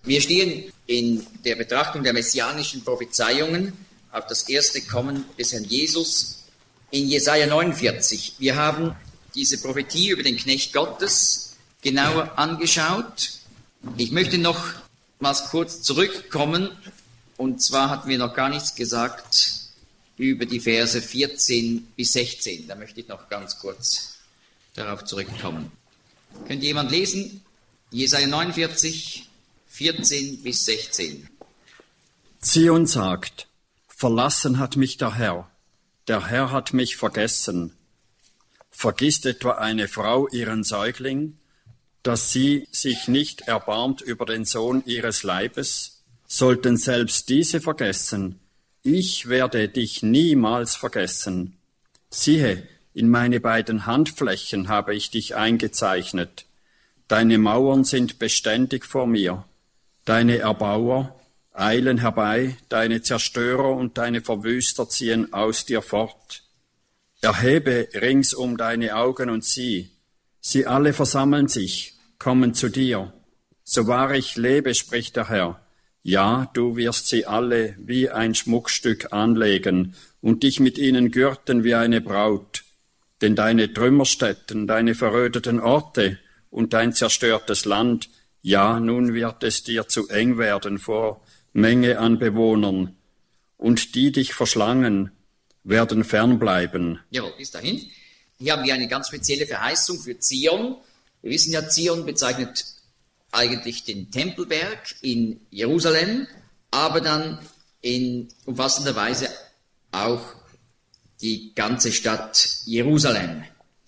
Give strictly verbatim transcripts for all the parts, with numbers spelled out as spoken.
Wir stehen in der Betrachtung der messianischen Prophezeiungen auf das erste Kommen des Herrn Jesus in Jesaja neunundvierzig. Wir haben diese Prophetie über den Knecht Gottes genauer angeschaut. Ich möchte noch mal kurz zurückkommen, und zwar hatten wir noch gar nichts gesagt über die Verse vierzehn bis sechzehn. Da möchte ich noch ganz kurz darauf zurückkommen. Könnte jemand lesen? Jesaja neunundvierzig, vierzehn bis sechzehn. Zion sagt: Verlassen hat mich der Herr, der Herr hat mich vergessen. Vergisst etwa eine Frau ihren Säugling, dass sie sich nicht erbarmt über den Sohn ihres Leibes? Sollten selbst diese vergessen, ich werde dich niemals vergessen. Siehe, in meine beiden Handflächen habe ich dich eingezeichnet. Deine Mauern sind beständig vor mir. Deine Erbauer eilen herbei, deine Zerstörer und deine Verwüster ziehen aus dir fort. Erhebe ringsum deine Augen und sieh, sie alle versammeln sich, kommen zu dir. So wahr ich lebe, spricht der Herr, ja, du wirst sie alle wie ein Schmuckstück anlegen und dich mit ihnen gürten wie eine Braut. Denn deine Trümmerstätten, deine verrödeten Orte und dein zerstörtes Land, ja, nun wird es dir zu eng werden vor Menge an Bewohnern, und die dich verschlangen, werden fernbleiben. Jawohl, bis dahin. Hier haben wir eine ganz spezielle Verheißung für Zion. Wir wissen ja, Zion bezeichnet eigentlich den Tempelberg in Jerusalem, aber dann in umfassender Weise auch die ganze Stadt Jerusalem.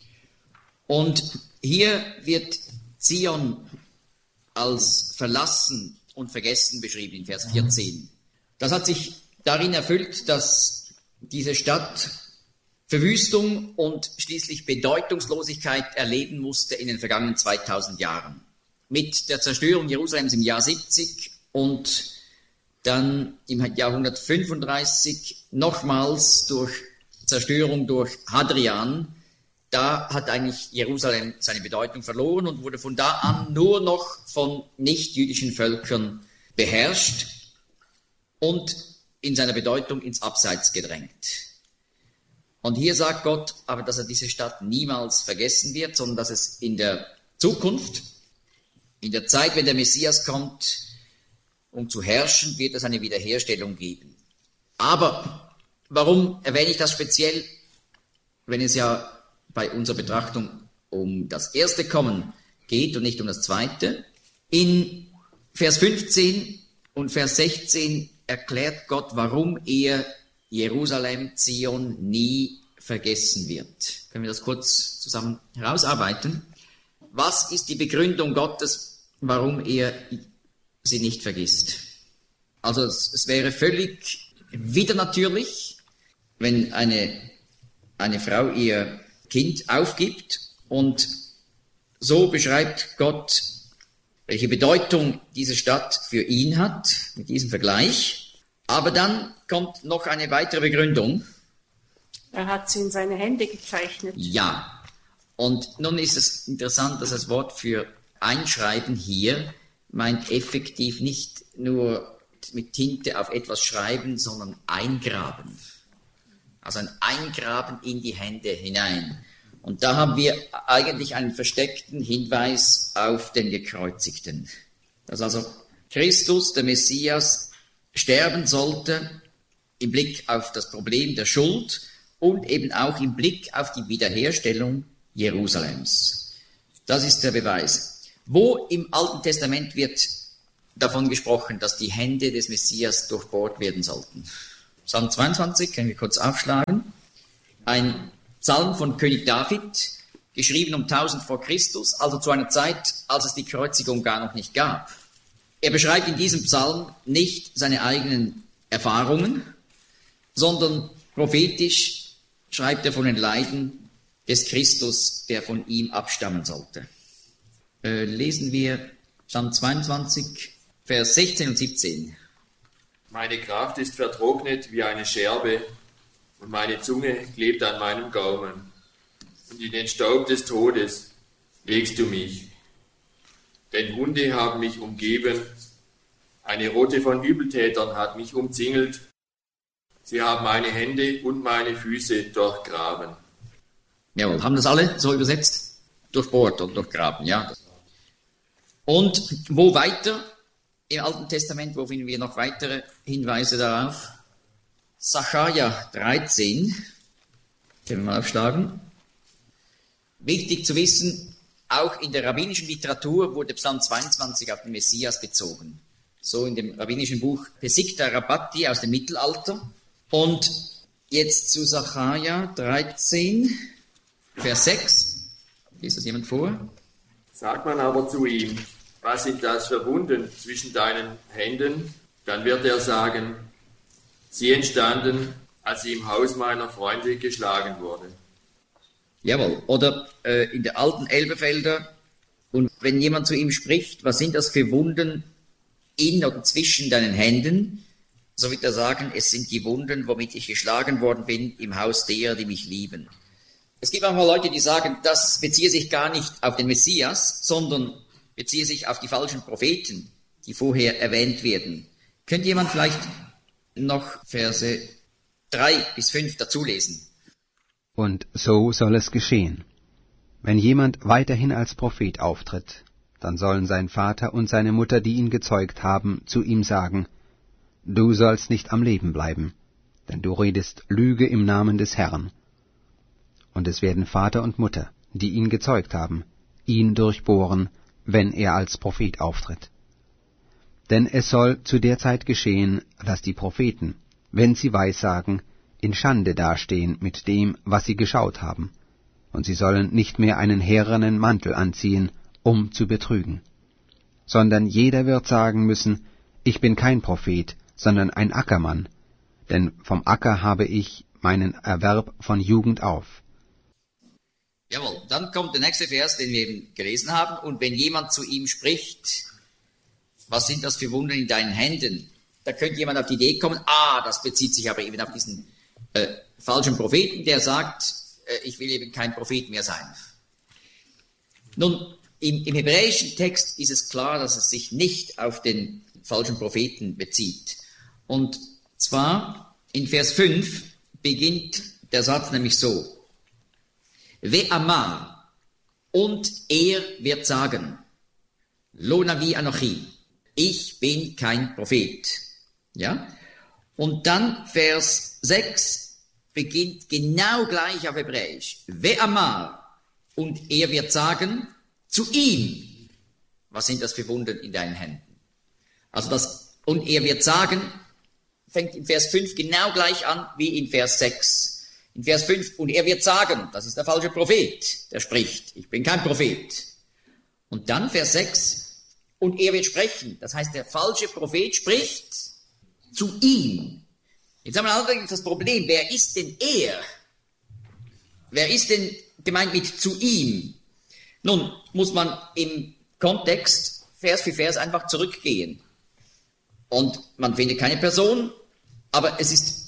Und hier wird Zion als verlassen und vergessen beschrieben in Vers vierzehn. Das hat sich darin erfüllt, dass diese Stadt Verwüstung und schließlich Bedeutungslosigkeit erleben musste in den vergangenen zweitausend Jahren. Mit der Zerstörung Jerusalems im Jahr siebzig und dann im Jahr hundertfünfunddreißig nochmals durch Zerstörung durch Hadrian. Da hat eigentlich Jerusalem seine Bedeutung verloren und wurde von da an nur noch von nichtjüdischen Völkern beherrscht und in seiner Bedeutung ins Abseits gedrängt. Und hier sagt Gott aber, dass er diese Stadt niemals vergessen wird, sondern dass es in der Zukunft, in der Zeit, wenn der Messias kommt, um zu herrschen, wird es eine Wiederherstellung geben. Aber warum erwähne ich das speziell, wenn es ja bei unserer Betrachtung um das erste Kommen geht und nicht um das zweite? In Vers fünfzehn und Vers sechzehn erklärt Gott, warum er Jerusalem, Zion nie vergessen wird. Können wir das kurz zusammen herausarbeiten? Was ist die Begründung Gottes, warum er sie nicht vergisst? Also es, es wäre völlig widernatürlich, wenn eine, eine Frau ihr Kind aufgibt, und so beschreibt Gott, welche Bedeutung diese Stadt für ihn hat, mit diesem Vergleich. Aber dann kommt noch eine weitere Begründung. Er hat sie in seine Hände gezeichnet. Ja, und nun ist es interessant, dass das Wort für Einschreiben hier meint effektiv nicht nur mit Tinte auf etwas schreiben, sondern eingraben. Also ein Eingraben in die Hände hinein. Und da haben wir eigentlich einen versteckten Hinweis auf den Gekreuzigten. Dass also Christus, der Messias, sterben sollte im Blick auf das Problem der Schuld und eben auch im Blick auf die Wiederherstellung Jerusalems. Das ist der Beweis. Wo im Alten Testament wird davon gesprochen, dass die Hände des Messias durchbohrt werden sollten? Psalm zweiundzwanzig, können wir kurz aufschlagen. Ein Psalm von König David, geschrieben um tausend vor Christus, also zu einer Zeit, als es die Kreuzigung gar noch nicht gab. Er beschreibt in diesem Psalm nicht seine eigenen Erfahrungen, sondern prophetisch schreibt er von den Leiden des Christus, der von ihm abstammen sollte. Äh, lesen wir Psalm zweiundzwanzig, Vers sechzehn und siebzehn. Meine Kraft ist vertrocknet wie eine Scherbe und meine Zunge klebt an meinem Gaumen. Und in den Staub des Todes legst du mich. Denn Hunde haben mich umgeben Eine Rotte von Übeltätern hat mich umzingelt. Sie haben meine Hände und meine Füße durchgraben. Jawohl, haben das alle so übersetzt? Durchbohrt oder durchgraben, ja. Und wo weiter? Im Alten Testament, wo finden wir noch weitere Hinweise darauf? Sacharja dreizehn. Können wir mal aufschlagen. Wichtig zu wissen, auch in der rabbinischen Literatur wurde Psalm zweiundzwanzig auf den Messias bezogen. So in dem rabbinischen Buch Pesikta Rabbati aus dem Mittelalter. Und jetzt zu Sacharja dreizehn, Vers sechs. Liest das jemand vor? Sagt man aber zu ihm, was sind das für Wunden zwischen deinen Händen? Dann wird er sagen, sie entstanden, als ich im Haus meiner Freunde geschlagen wurde. Jawohl. Oder äh, in der alten Elberfelder, und wenn jemand zu ihm spricht, was sind das für Wunden in oder zwischen deinen Händen? So wird er sagen, es sind die Wunden, womit ich geschlagen worden bin im Haus derer, die mich lieben. Es gibt manchmal Leute, die sagen, das beziehe sich gar nicht auf den Messias, sondern beziehe sich auf die falschen Propheten, die vorher erwähnt werden. Könnte jemand vielleicht noch Verse drei bis fünf dazu lesen? Und so soll es geschehen. Wenn jemand weiterhin als Prophet auftritt, dann sollen sein Vater und seine Mutter, die ihn gezeugt haben, zu ihm sagen, du sollst nicht am Leben bleiben, denn du redest Lüge im Namen des Herrn. Und es werden Vater und Mutter, die ihn gezeugt haben, ihn durchbohren, wenn er als Prophet auftritt. Denn es soll zu der Zeit geschehen, dass die Propheten, wenn sie Weissagen, in Schande dastehen mit dem, was sie geschaut haben, und sie sollen nicht mehr einen härenen Mantel anziehen, um zu betrügen, sondern jeder wird sagen müssen, ich bin kein Prophet, sondern ein Ackermann, denn vom Acker habe ich meinen Erwerb von Jugend auf. Jawohl, dann kommt der nächste Vers, den wir eben gelesen haben, und wenn jemand zu ihm spricht, was sind das für Wunden in deinen Händen? Da könnte jemand auf die Idee kommen, ah, das bezieht sich aber eben auf diesen äh, falschen Propheten, der sagt, äh, ich will eben kein Prophet mehr sein. Nun, im, im hebräischen Text ist es klar, dass es sich nicht auf den falschen Propheten bezieht. Und zwar in Vers fünf beginnt der Satz nämlich so, Ve'amar, und er wird sagen, Lo Navi Anochi, ich bin kein Prophet. Ja? Und dann Vers sechs beginnt genau gleich auf Hebräisch. Ve'amar, und er wird sagen, zu ihm, was sind das für Wunden in deinen Händen? Also das, und er wird sagen, fängt in Vers fünf genau gleich an wie in Vers sechs. In Vers fünf, und er wird sagen, das ist der falsche Prophet, der spricht, ich bin kein Prophet. Und dann Vers sechs, und er wird sprechen, das heißt, der falsche Prophet spricht zu ihm. Jetzt haben wir allerdings das Problem, wer ist denn er? Wer ist denn gemeint mit zu ihm? Nun muss man im Kontext Vers für Vers einfach zurückgehen. Und man findet keine Person, aber es ist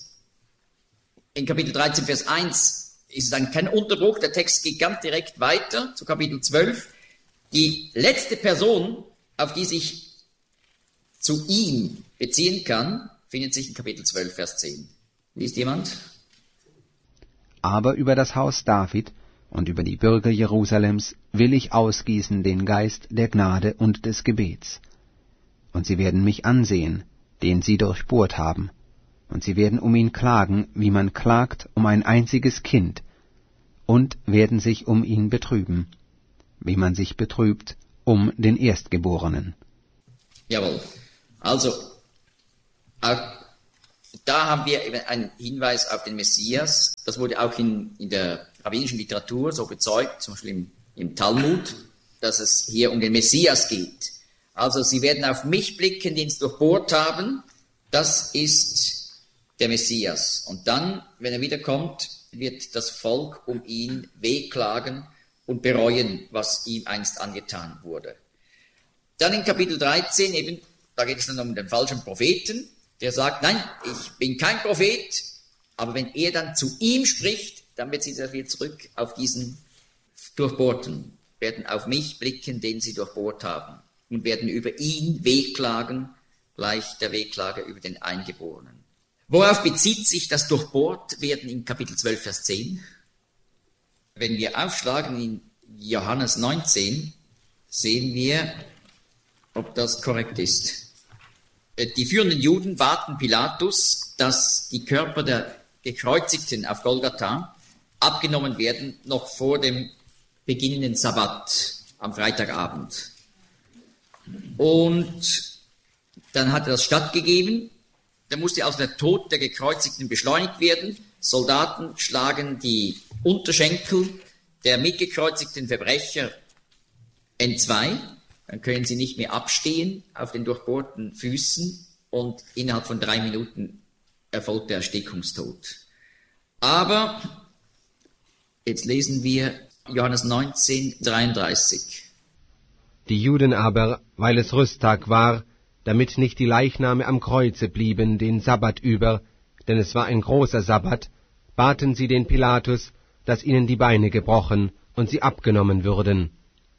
in Kapitel dreizehn, Vers eins, ist es dann kein Unterbruch, der Text geht ganz direkt weiter zu Kapitel zwölf. Die letzte Person, auf die sich zu ihm beziehen kann, findet sich in Kapitel zwölf, Vers zehn. Liest jemand? Aber über das Haus David und über die Bürger Jerusalems will ich ausgießen den Geist der Gnade und des Gebets. Und sie werden mich ansehen, den sie durchbohrt haben, und sie werden um ihn klagen, wie man klagt um ein einziges Kind, und werden sich um ihn betrüben, wie man sich betrübt um den Erstgeborenen. Jawohl. Also, auch da haben wir eben einen Hinweis auf den Messias. Das wurde auch in, in der rabbinischen Literatur so bezeugt, zum Beispiel im, im Talmud, dass es hier um den Messias geht. Also sie werden auf mich blicken, den sie durchbohrt haben. Das ist der Messias. Und dann, wenn er wiederkommt, wird das Volk um ihn wehklagen und bereuen, was ihm einst angetan wurde. Dann in Kapitel dreizehn, eben, da geht es dann um den falschen Propheten, der sagt, nein, ich bin kein Prophet, aber wenn er dann zu ihm spricht, dann bezieht er wieder zurück auf diesen Durchbohrten, werden auf mich blicken, den sie durchbohrt haben, und werden über ihn wehklagen gleich der Wehklage über den Eingeborenen. Worauf bezieht sich das Durchbohrtwerden in Kapitel zwölf, Vers zehn? Wenn wir aufschlagen in Johannes neunzehn, sehen wir, ob das korrekt ist. Die führenden Juden baten Pilatus, dass die Körper der Gekreuzigten auf Golgatha abgenommen werden, noch vor dem beginnenden Sabbat am Freitagabend. Und dann hat er das stattgegeben. Da musste also der Tod der Gekreuzigten beschleunigt werden. Soldaten schlagen die Unterschenkel der mitgekreuzigten Verbrecher entzwei. Dann können sie nicht mehr abstehen auf den durchbohrten Füßen und innerhalb von drei Minuten erfolgt der Erstickungstod. Aber jetzt lesen wir Johannes neunzehn, dreiunddreißig. Die Juden aber, weil es Rüsttag war, damit nicht die Leichname am Kreuze blieben den Sabbat über, denn es war ein großer Sabbat, baten sie den Pilatus, dass ihnen die Beine gebrochen und sie abgenommen würden.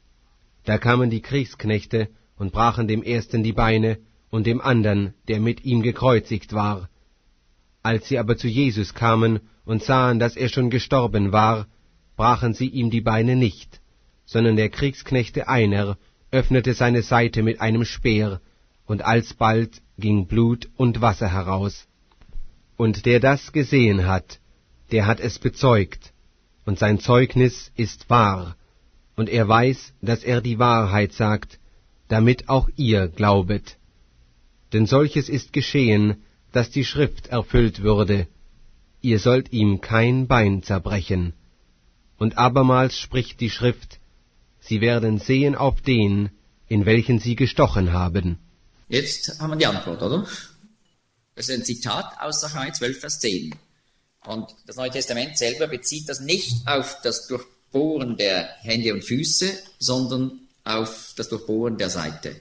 Da kamen die Kriegsknechte und brachen dem ersten die Beine und dem andern, der mit ihm gekreuzigt war. Als sie aber zu Jesus kamen und sahen, dass er schon gestorben war, brachen sie ihm die Beine nicht, sondern der Kriegsknechte einer öffnete seine Seite mit einem Speer, und alsbald ging Blut und Wasser heraus. Und der das gesehen hat, der hat es bezeugt, und sein Zeugnis ist wahr, und er weiß, dass er die Wahrheit sagt, damit auch ihr glaubet. Denn solches ist geschehen, dass die Schrift erfüllt würde, ihr sollt ihm kein Bein zerbrechen. Und abermals spricht die Schrift, sie werden sehen auf den, in welchen sie gestochen haben. Jetzt haben wir die Antwort, oder? Das ist ein Zitat aus Sacharja zwölf, Vers zehn. Und das Neue Testament selber bezieht das nicht auf das Durchbohren der Hände und Füße, sondern auf das Durchbohren der Seite.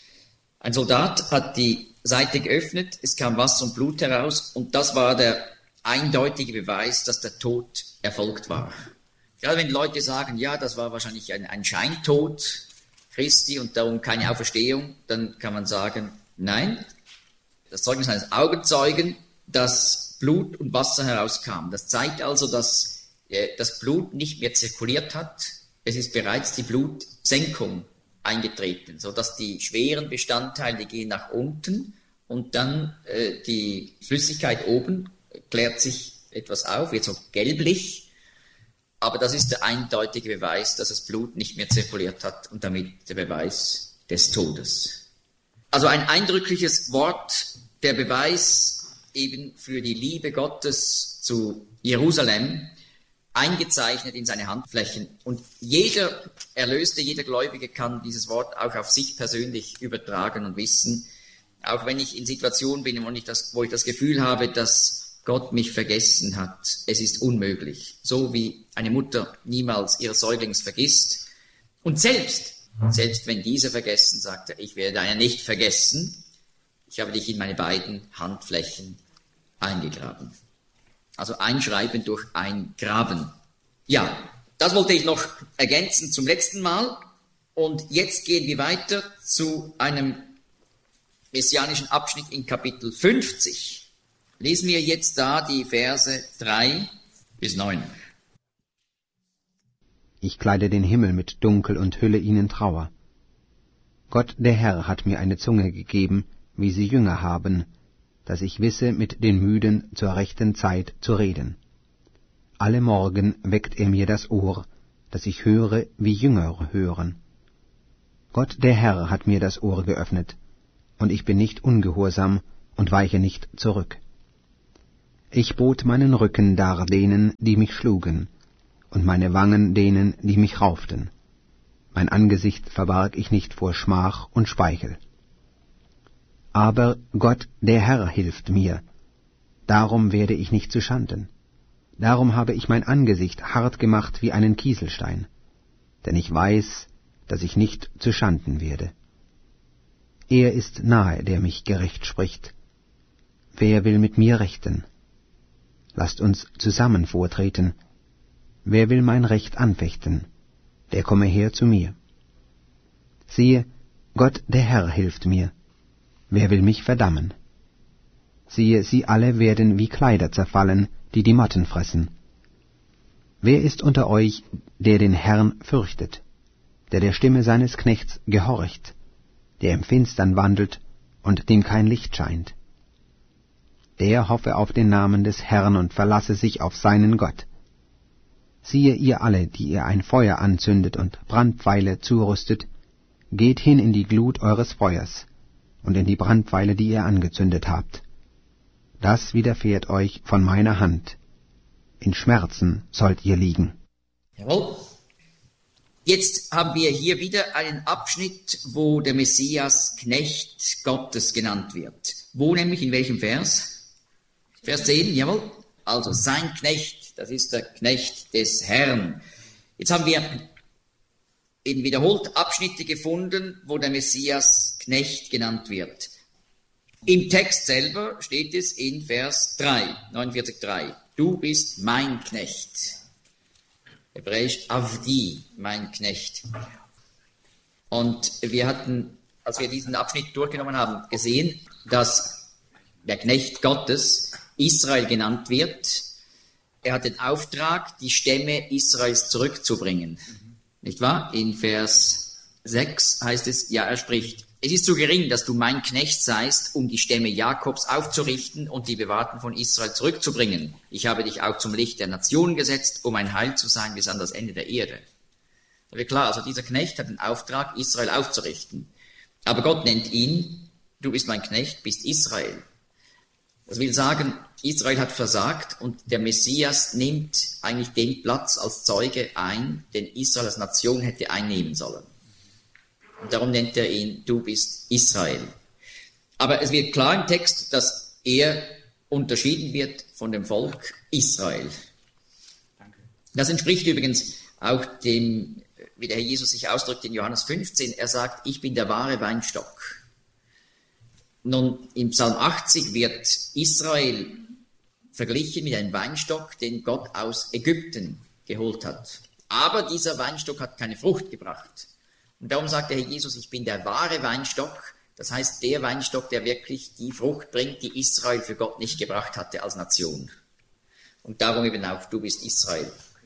Ein Soldat hat die Seite geöffnet, es kam Wasser und Blut heraus, und das war der eindeutige Beweis, dass der Tod erfolgt war. Gerade wenn Leute sagen, ja, das war wahrscheinlich ein, ein Scheintod Christi und darum keine Auferstehung, dann kann man sagen, nein, das Zeugnis eines Augenzeugen, dass Blut und Wasser herauskam. Das zeigt also, dass äh, das Blut nicht mehr zirkuliert hat. Es ist bereits die Blutsenkung eingetreten, sodass die schweren Bestandteile, die gehen nach unten und dann äh, die Flüssigkeit oben klärt sich etwas auf, wird so gelblich. Aber das ist der eindeutige Beweis, dass das Blut nicht mehr zirkuliert hat und damit der Beweis des Todes. Also ein eindrückliches Wort, der Beweis eben für die Liebe Gottes zu Jerusalem, eingezeichnet in seine Handflächen. Und jeder Erlöste, jeder Gläubige kann dieses Wort auch auf sich persönlich übertragen und wissen, auch wenn ich in Situationen bin, wo ich das, wo ich das Gefühl habe, dass Gott mich vergessen hat. Es ist unmöglich. So wie eine Mutter niemals ihres Säuglings vergisst. Und selbst, selbst wenn dieser vergessen, sagt er, ich werde deiner nicht vergessen. Ich habe dich in meine beiden Handflächen eingegraben. Also einschreiben durch eingraben. Ja, das wollte ich noch ergänzen zum letzten Mal. Und jetzt gehen wir weiter zu einem messianischen Abschnitt in Kapitel fünfzig. Lesen wir jetzt da die Verse drei bis neun. Ich kleide den Himmel mit Dunkel und hülle ihn in Trauer. Gott der Herr hat mir eine Zunge gegeben, wie sie Jünger haben, dass ich wisse, mit den Müden zur rechten Zeit zu reden. Alle Morgen weckt er mir das Ohr, dass ich höre, wie Jünger hören. Gott der Herr hat mir das Ohr geöffnet, und ich bin nicht ungehorsam und weiche nicht zurück. Ich bot meinen Rücken dar denen, die mich schlugen, und meine Wangen denen, die mich rauften. Mein Angesicht verbarg ich nicht vor Schmach und Speichel. Aber Gott, der Herr, hilft mir, darum werde ich nicht zuschanden. Darum habe ich mein Angesicht hart gemacht wie einen Kieselstein, denn ich weiß, dass ich nicht zuschanden werde. Er ist nahe, der mich gerecht spricht. Wer will mit mir rechten? Lasst uns zusammen vortreten. Wer will mein Recht anfechten? Der komme her zu mir. Siehe, Gott der Herr hilft mir. wer will mich verdammen? Siehe, sie alle werden wie Kleider zerfallen, die die Motten fressen. Wer ist unter euch, der den Herrn fürchtet, der der Stimme seines Knechts gehorcht, der im Finstern wandelt und dem kein Licht scheint? Der hoffe auf den Namen des Herrn und verlasse sich auf seinen Gott. Siehe, ihr alle, die ihr ein Feuer anzündet und Brandpfeile zurüstet, geht hin in die Glut eures Feuers und in die Brandpfeile, die ihr angezündet habt. Das widerfährt euch von meiner Hand. In Schmerzen sollt ihr liegen. Jawohl. Jetzt haben wir hier wieder einen Abschnitt, wo der Messias Knecht Gottes genannt wird. Wo nämlich, in welchem Vers? Vers zehn, jawohl. Also sein Knecht, das ist der Knecht des Herrn. Jetzt haben wir eben wiederholt Abschnitte gefunden, wo der Messias Knecht genannt wird. Im Text selber steht es in Vers drei, neunundvierzig drei. Du bist mein Knecht. Hebräisch Avdi, mein Knecht. Und wir hatten, als wir diesen Abschnitt durchgenommen haben, gesehen, dass der Knecht Gottes Israel genannt wird. Er hat den Auftrag, die Stämme Israels zurückzubringen. Nicht wahr? In Vers sechs heißt es, ja, er spricht, es ist so gering, dass du mein Knecht seist, um die Stämme Jakobs aufzurichten und die Bewahrten von Israel zurückzubringen. Ich habe dich auch zum Licht der Nationen gesetzt, um ein Heil zu sein bis an das Ende der Erde. Da wird klar, also dieser Knecht hat den Auftrag, Israel aufzurichten. Aber Gott nennt ihn, du bist mein Knecht, bist Israel. Das will sagen, Israel hat versagt und der Messias nimmt eigentlich den Platz als Zeuge ein, den Israel als Nation hätte einnehmen sollen. Und darum nennt er ihn, du bist Israel. Aber es wird klar im Text, dass er unterschieden wird von dem Volk Israel. Das entspricht übrigens auch dem, wie der Herr Jesus sich ausdrückt in Johannes fünfzehn. Er sagt, ich bin der wahre Weinstock. Nun, im Psalm achtzig wird Israel verglichen mit einem Weinstock, den Gott aus Ägypten geholt hat. Aber dieser Weinstock hat keine Frucht gebracht. Und darum sagt der Herr Jesus, ich bin der wahre Weinstock, das heißt der Weinstock, der wirklich die Frucht bringt, die Israel für Gott nicht gebracht hatte als Nation. Und darum eben auch, du bist Israel.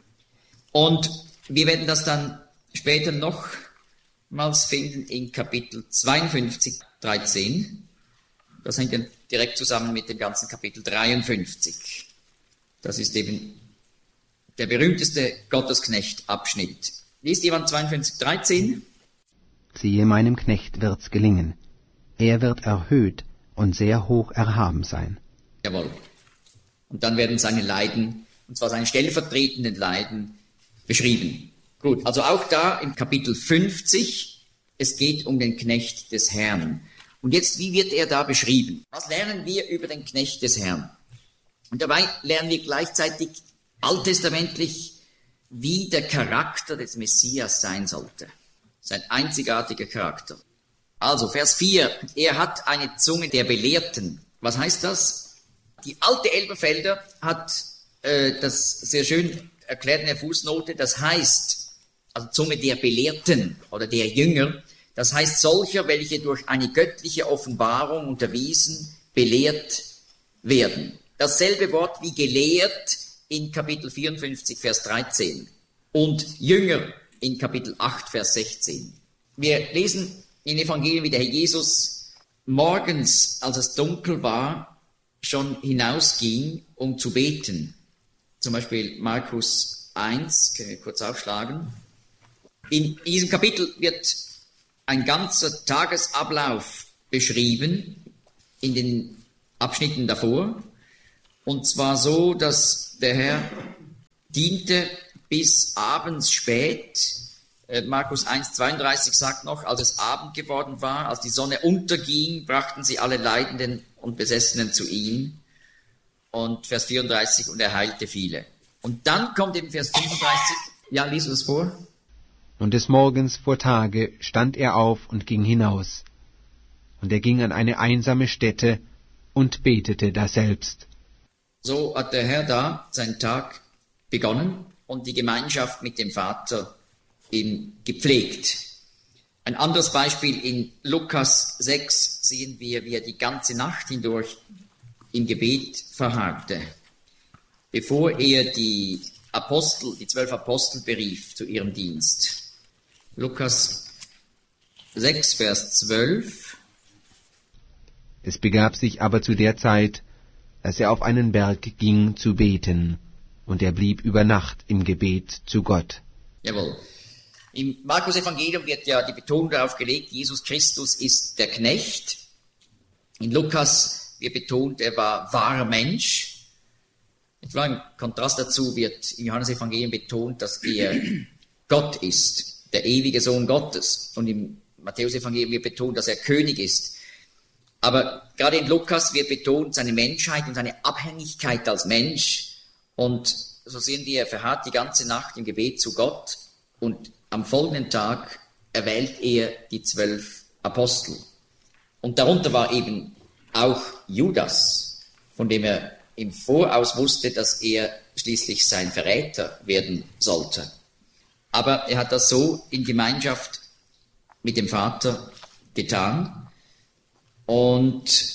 Und wir werden das dann später nochmals finden in Kapitel zweiundfünfzig, dreizehn. Das hängt dann direkt zusammen mit dem ganzen Kapitel dreiundfünfzig. Das ist eben der berühmteste Gottesknecht-Abschnitt. Liest jemand zweiundfünfzig, dreizehn? Siehe, meinem Knecht wird's gelingen. Er wird erhöht und sehr hoch erhaben sein. Jawohl. Und dann werden seine Leiden, und zwar seine stellvertretenden Leiden, beschrieben. Gut, also auch da im Kapitel fünfzig, es geht um den Knecht des Herrn. Und jetzt, wie wird er da beschrieben? Was lernen wir über den Knecht des Herrn? Und dabei lernen wir gleichzeitig alttestamentlich, wie der Charakter des Messias sein sollte. Sein einzigartiger Charakter. Also Vers vier, er hat eine Zunge der Belehrten. Was heißt das? Die alte Elberfelder hat äh, das sehr schön erklärt in der Fußnote, das heißt, also Zunge der Belehrten oder der Jünger, das heißt solcher, welche durch eine göttliche Offenbarung unterwiesen, belehrt werden. Dasselbe Wort wie gelehrt in Kapitel vierundfünfzig, Vers dreizehn und Jünger in Kapitel acht, Vers sechzehn. Wir lesen in Evangelien, wie der Herr Jesus morgens, als es dunkel war, schon hinausging, um zu beten. Zum Beispiel Markus eins, können wir kurz aufschlagen. In diesem Kapitel wird ein ganzer Tagesablauf beschrieben, in den Abschnitten davor. Und zwar so, dass der Herr diente bis abends spät. Markus eins, zweiunddreißig sagt noch, als es Abend geworden war, als die Sonne unterging, brachten sie alle Leidenden und Besessenen zu ihm. Und Vers vierunddreißig, und er heilte viele. Und dann kommt eben Vers fünfunddreißig. Ja, lies uns vor. Und des Morgens vor Tage stand er auf und ging hinaus. Und er ging an eine einsame Stätte und betete daselbst. So hat der Herr da seinen Tag begonnen und die Gemeinschaft mit dem Vater ihm gepflegt. Ein anderes Beispiel in Lukas sechs, sehen wir, wie er die ganze Nacht hindurch im Gebet verharrte, bevor er die Apostel, die zwölf Apostel berief zu ihrem Dienst. Lukas sechs, Vers zwölf. Es begab sich aber zu der Zeit, dass er auf einen Berg ging zu beten, und er blieb über Nacht im Gebet zu Gott. Jawohl. Im Markus-Evangelium wird ja die Betonung darauf gelegt, Jesus Christus ist der Knecht. In Lukas wird betont, er war wahrer Mensch. Im Kontrast dazu wird im Johannes-Evangelium betont, dass er Gott ist, der ewige Sohn Gottes. Und im Matthäus-Evangelium wird betont, dass er König ist. Aber gerade in Lukas wird betont seine Menschheit und seine Abhängigkeit als Mensch. Und so sehen wir, er verharrt die ganze Nacht im Gebet zu Gott. Und am folgenden Tag erwählt er die zwölf Apostel. Und darunter war eben auch Judas, von dem er im Voraus wusste, dass er schließlich sein Verräter werden sollte. Aber er hat das so in Gemeinschaft mit dem Vater getan. Und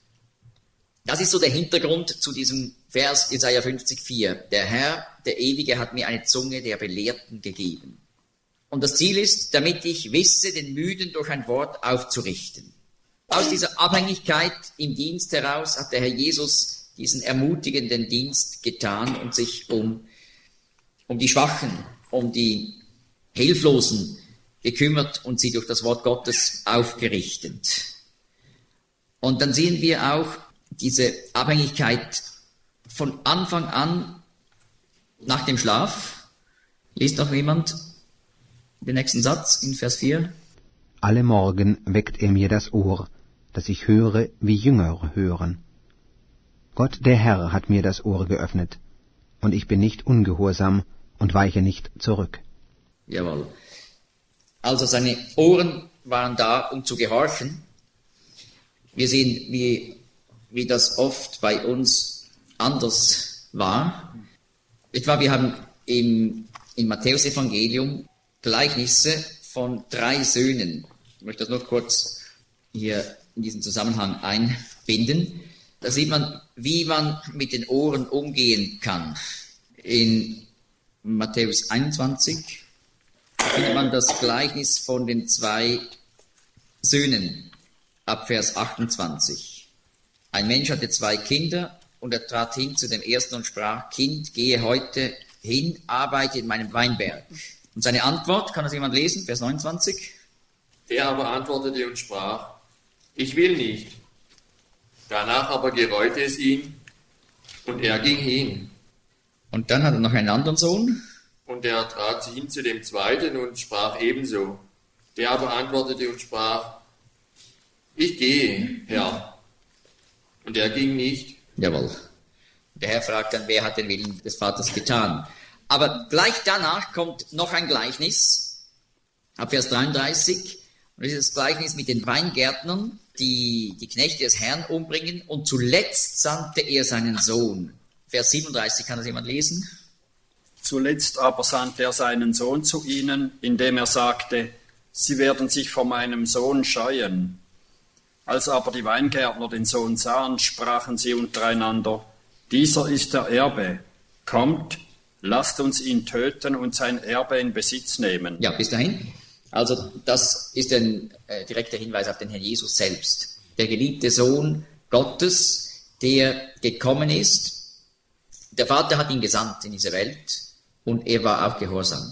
das ist so der Hintergrund zu diesem Vers Jesaja fünfzig, vier. Der Herr, der Ewige, hat mir eine Zunge der Belehrten gegeben. Und das Ziel ist, damit ich wisse, den Müden durch ein Wort aufzurichten. Aus dieser Abhängigkeit im Dienst heraus hat der Herr Jesus diesen ermutigenden Dienst getan und sich um, um die Schwachen, um die Hilflosen gekümmert und sie durch das Wort Gottes aufgerichtet. Und dann sehen wir auch diese Abhängigkeit von Anfang an nach dem Schlaf. Liest noch jemand den nächsten Satz in Vers vier? Alle Morgen weckt er mir das Ohr, dass ich höre, wie Jünger hören. Gott der Herr hat mir das Ohr geöffnet, und ich bin nicht ungehorsam und weiche nicht zurück. Jawohl. Also seine Ohren waren da, um zu gehorchen. Wir sehen, wie, wie das oft bei uns anders war. Etwa wir haben im, im Matthäus-Evangelium Gleichnisse von drei Söhnen. Ich möchte das nur kurz hier in diesen Zusammenhang einbinden. Da sieht man, wie man mit den Ohren umgehen kann. In Matthäus einundzwanzig findet man das Gleichnis von den zwei Söhnen ab Vers achtundzwanzig. Ein Mensch hatte zwei Kinder und er trat hin zu dem ersten und sprach: Kind, gehe heute hin, arbeite in meinem Weinberg. Und seine Antwort, kann das jemand lesen? Vers neunundzwanzig. Der aber antwortete und sprach: Ich will nicht. Danach aber gereute es ihn, und er ging hin. Und dann hat er noch einen anderen Sohn. Und er trat hin zu dem zweiten und sprach ebenso. Der aber antwortete und sprach: Ich gehe, Herr. Und er ging nicht. Jawohl. Der Herr fragt dann, wer hat den Willen des Vaters getan? Aber gleich danach kommt noch ein Gleichnis, ab Vers dreiunddreißig. Und das ist das Gleichnis mit den Weingärtnern, die die Knechte des Herrn umbringen. Und zuletzt sandte er seinen Sohn. Vers siebenunddreißig, kann das jemand lesen? Zuletzt aber sandte er seinen Sohn zu ihnen, indem er sagte: Sie werden sich vor meinem Sohn scheuen. Als aber die Weingärtner den Sohn sahen, sprachen sie untereinander: Dieser ist der Erbe. Kommt, lasst uns ihn töten und sein Erbe in Besitz nehmen. Ja, bis dahin. Also das ist ein äh, direkter Hinweis auf den Herrn Jesus selbst. Der geliebte Sohn Gottes, der gekommen ist. Der Vater hat ihn gesandt in diese Welt und er war auch gehorsam.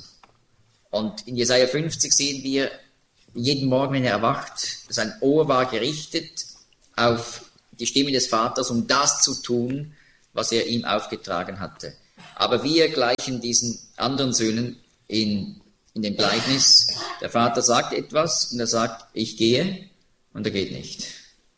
Und in Jesaja fünfzig sehen wir, jeden Morgen, wenn er erwacht, sein Ohr war gerichtet auf die Stimme des Vaters, um das zu tun, was er ihm aufgetragen hatte. Aber wir gleichen diesen anderen Söhnen in, in dem Gleichnis. Der Vater sagt etwas und er sagt: Ich gehe, und er geht nicht.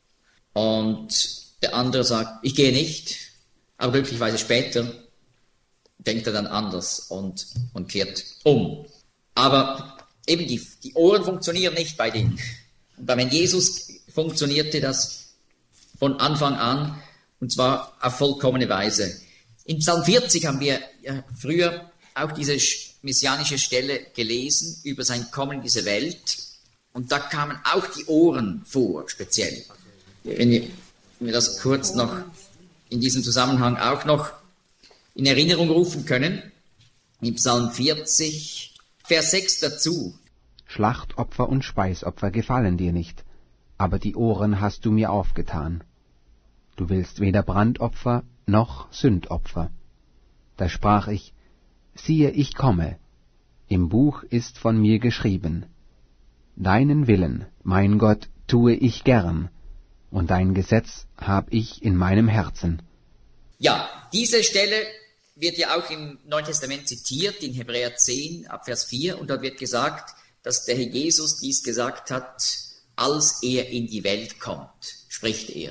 Und der andere sagt: Ich gehe nicht, aber glücklicherweise später denkt er dann anders und, und kehrt um. Aber eben die, die Ohren funktionieren nicht bei denen. Und bei Jesus funktionierte das von Anfang an, und zwar auf vollkommene Weise. In Psalm vierzig haben wir ja früher auch diese messianische Stelle gelesen über sein Kommen in diese Welt. Und da kamen auch die Ohren vor, speziell. Wenn wir das kurz noch in diesem Zusammenhang auch noch in Erinnerung rufen können, im Psalm vierzig, Vers sechs dazu. Schlachtopfer und Speisopfer gefallen dir nicht, aber die Ohren hast du mir aufgetan. Du willst weder Brandopfer noch Sündopfer. Da sprach ich, siehe, ich komme, im Buch ist von mir geschrieben. Deinen Willen, mein Gott, tue ich gern, und dein Gesetz hab ich in meinem Herzen. Ja, diese Stelle wird ja auch im Neuen Testament zitiert, in Hebräer zehn, ab Vers vier, und dort wird gesagt, dass der Herr Jesus dies gesagt hat, als er in die Welt kommt, spricht er.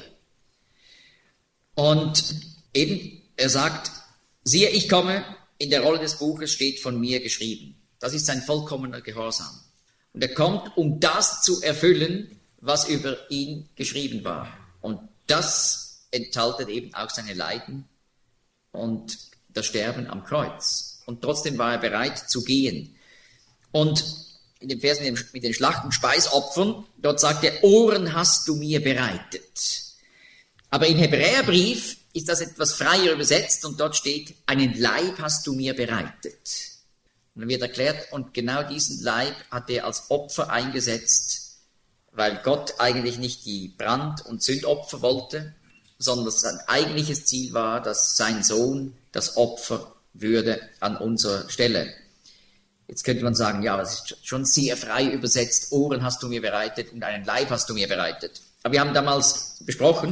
Und eben, er sagt, siehe, ich komme, in der Rolle des Buches steht von mir geschrieben. Das ist sein vollkommener Gehorsam. Und er kommt, um das zu erfüllen, was über ihn geschrieben war. Und das enthaltet eben auch seine Leiden und das Sterben am Kreuz. Und trotzdem war er bereit zu gehen. Und in den Versen mit den Schlachten Speisopfern, dort sagt er, Ohren hast du mir bereitet. Aber im Hebräerbrief ist das etwas freier übersetzt und dort steht, einen Leib hast du mir bereitet. Und dann wird erklärt, und genau diesen Leib hat er als Opfer eingesetzt, weil Gott eigentlich nicht die Brand- und Sündopfer wollte, sondern sein eigentliches Ziel war, dass sein Sohn das Opfer würde an unserer Stelle. Jetzt könnte man sagen, ja, das ist schon sehr frei übersetzt, Ohren hast du mir bereitet und einen Leib hast du mir bereitet. Aber wir haben damals besprochen,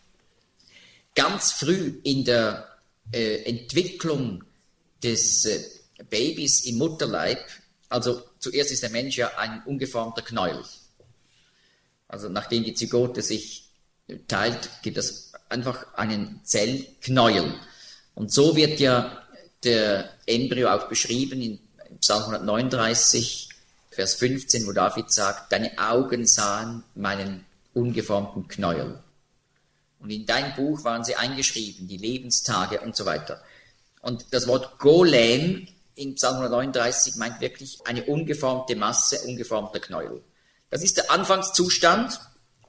ganz früh in der äh, Entwicklung des äh, Babys im Mutterleib, also zuerst ist der Mensch ja ein ungeformter Knäuel. Also nachdem die Zygote sich teilt, gibt es einfach einen Zellknäuel. Und so wird ja der Embryo auch beschrieben in Psalm hundertneununddreißig, Vers fünfzehn, wo David sagt, deine Augen sahen meinen ungeformten Knäuel. Und in dein Buch waren sie eingeschrieben, die Lebenstage und so weiter. Und das Wort Golem in Psalm hundertneununddreißig meint wirklich eine ungeformte Masse, ungeformter Knäuel. Das ist der Anfangszustand.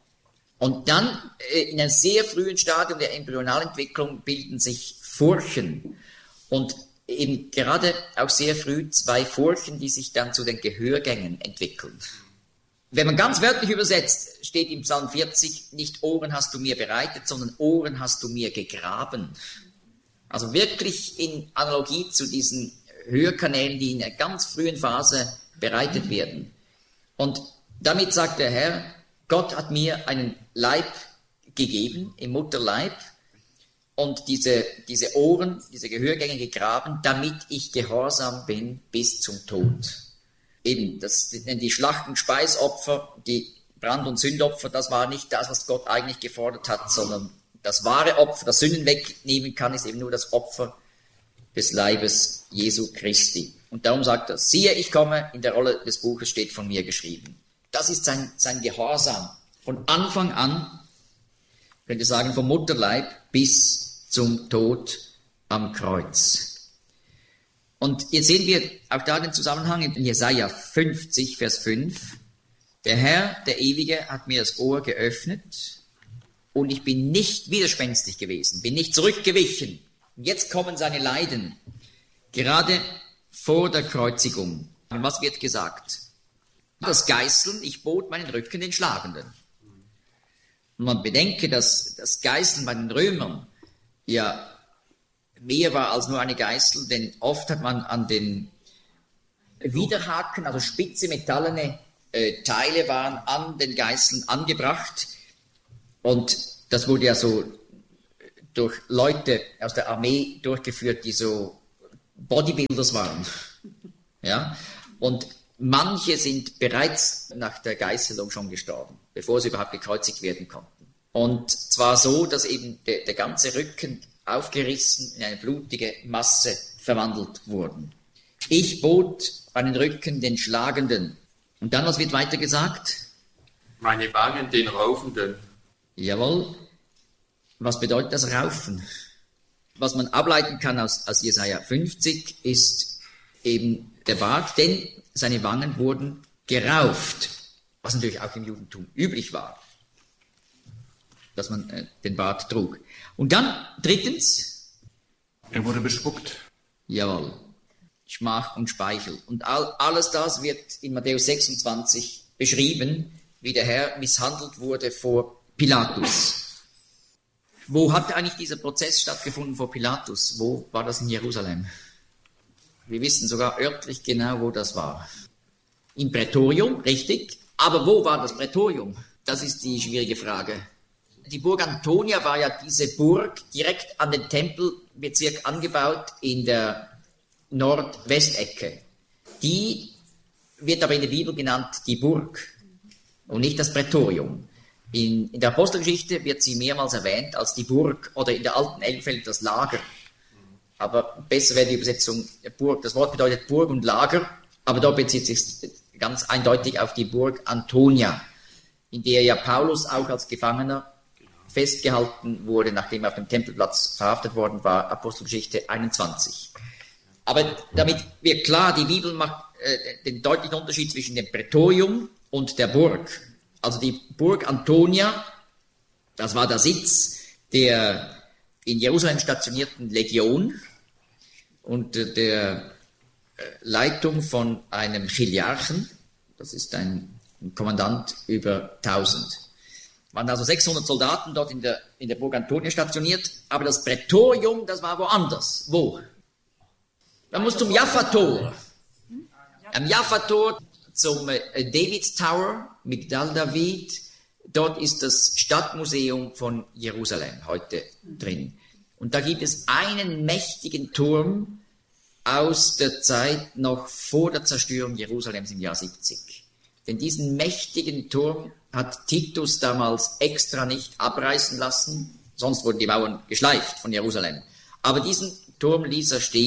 Und dann äh, in einem sehr frühen Stadium der Embryonalentwicklung bilden sich Furchen. Und eben gerade auch sehr früh zwei Furchen, die sich dann zu den Gehörgängen entwickeln. Wenn man ganz wörtlich übersetzt, steht im Psalm vierzig, nicht Ohren hast du mir bereitet, sondern Ohren hast du mir gegraben. Also wirklich in Analogie zu diesen Hörkanälen, die in einer ganz frühen Phase bereitet werden. Und damit sagt der Herr, Gott hat mir einen Leib gegeben, im Mutterleib, und diese, diese Ohren, diese Gehörgänge gegraben, damit ich gehorsam bin bis zum Tod. Eben, das, die Schlachten, Speisopfer, die Brand- und Sündopfer, das war nicht das, was Gott eigentlich gefordert hat, sondern das wahre Opfer, das Sünden wegnehmen kann, ist eben nur das Opfer des Leibes Jesu Christi. Und darum sagt er, siehe, ich komme, in der Rolle des Buches steht von mir geschrieben. Das ist sein, sein Gehorsam. Von Anfang an, könnt ihr sagen, vom Mutterleib bis zum Tod am Kreuz. Und jetzt sehen wir auch da den Zusammenhang in Jesaja fünfzig, Vers fünf. Der Herr, der Ewige, hat mir das Ohr geöffnet und ich bin nicht widerspenstig gewesen, bin nicht zurückgewichen. Und jetzt kommen seine Leiden, gerade vor der Kreuzigung. Und was wird gesagt? Das Geißeln, ich bot meinen Rücken den Schlagenden. Und man bedenke, dass das Geißeln bei den Römern ja mehr war als nur eine Geißel, denn oft hat man an den Widerhaken, also spitze metallene äh, Teile waren an den Geißeln angebracht, und das wurde ja so durch Leute aus der Armee durchgeführt, die so Bodybuilders waren. Ja? Und manche sind bereits nach der Geißelung schon gestorben, bevor sie überhaupt gekreuzigt werden konnten. Und zwar so, dass eben der, der ganze Rücken aufgerissen in eine blutige Masse verwandelt wurden. Ich bot meinen Rücken den Schlagenden. Und dann, was wird weiter gesagt? Meine Wangen den Raufenden. Jawohl. Was bedeutet das Raufen? Was man ableiten kann aus, aus Jesaja fünfzig ist eben der Bart, denn seine Wangen wurden gerauft. was natürlich auch im Judentum üblich war, dass man äh, den Bart trug. Und dann drittens, er wurde bespuckt. Jawohl, Schmach und Speichel. Und all, alles das wird in Matthäus sechsundzwanzig beschrieben, wie der Herr misshandelt wurde vor Pilatus. Wo hat eigentlich dieser Prozess stattgefunden vor Pilatus? Wo war das in Jerusalem? Wir wissen sogar örtlich genau, wo das war. Im Prätorium, richtig. Aber wo war das Prätorium? Das ist die schwierige Frage. Die Burg Antonia war ja diese Burg direkt an den Tempelbezirk angebaut in der Nordwestecke. Die wird aber in der Bibel genannt die Burg und nicht das Prätorium. In, in der Apostelgeschichte wird sie mehrmals erwähnt als die Burg oder in der alten Elbenfeld das Lager. Aber besser wäre die Übersetzung Burg. Das Wort bedeutet Burg und Lager, aber dort bezieht sich ganz eindeutig auf die Burg Antonia, in der ja Paulus auch als Gefangener festgehalten wurde, nachdem er auf dem Tempelplatz verhaftet worden war, Apostelgeschichte einundzwanzig. Aber damit wird klar, die Bibel macht äh, den deutlichen Unterschied zwischen dem Prätorium und der Burg. Also die Burg Antonia, das war der Sitz der in Jerusalem stationierten Legion unter der Leitung von einem Chiliarchen, das ist ein, ein Kommandant über tausend. Es waren also sechshundert Soldaten dort in der, in der Burg Antonia stationiert, aber das Prätorium, das war woanders. Wo? Man muss zum Jaffa-Tor. Am Jaffa-Tor zum äh, David Tower, Migdal David, dort ist das Stadtmuseum von Jerusalem heute drin. Und da gibt es einen mächtigen Turm aus der Zeit noch vor der Zerstörung Jerusalems im Jahr siebzig. Denn diesen mächtigen Turm hat Titus damals extra nicht abreißen lassen, sonst wurden die Mauern geschleift von Jerusalem. Aber diesen Turm ließ er stehen.